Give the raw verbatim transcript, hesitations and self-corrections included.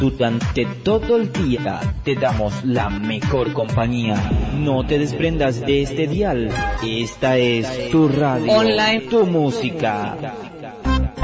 Durante todo el día te damos la mejor compañía. No te desprendas de este dial. Esta es tu radio, online, tu música.